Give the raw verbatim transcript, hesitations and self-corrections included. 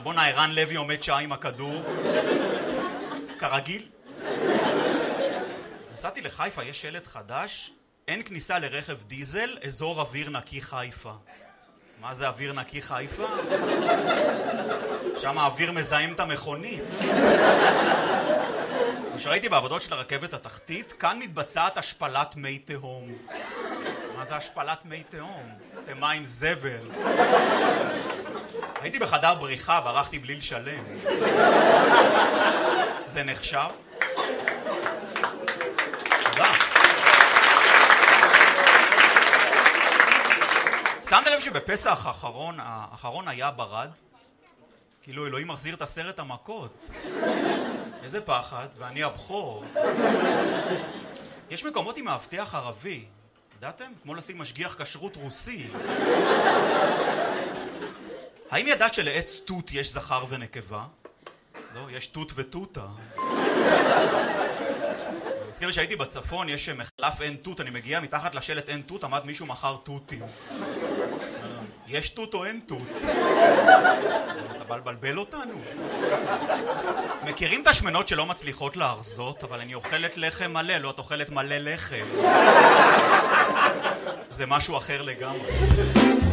בונה, ערן לוי עומד שעה עם הכדור. כרגיל. נסעתי לחיפה, יש שלט חדש, אין כניסה לרכב דיזל, אזור אוויר נקי חיפה. מה זה אוויר נקי חיפה? שם האוויר מזהם את המכונית. כשראיתי בעבודות של הרכבת התחתית, כאן מתבצעת השפלת מי תהום. מה זה השפלת מי תהום? אתם מים זבל. הייתי בחדר בריחה, ברחתי בלי לשלם. זה נחשב? תודה. שמת לב שבפסח האחרון, האחרון היה ברד? כאילו אלוהים מחזיר את עשרת המכות. איזה פחד, ואני הבכור. יש מקומות עם מאבטח ערבי, ידעתם? כמו לשים משגיח כשרות רוסי. האם ידעת שלעץ תות יש זכר ונקבה? לא, יש תות ותותה. מזכיר לי שהייתי בצפון, יש מחלף אין תות, אני מגיע מתחת לשלט אין תות, עמד מישהו מחר תותים. יש תות או אין תות? אתה בא לבלבל אותנו? מכירים את השמנות שלא מצליחות להרזות, אבל אני אוכלת לחם מלא, לא את אוכלת מלא לחם. זה משהו אחר לגמרי.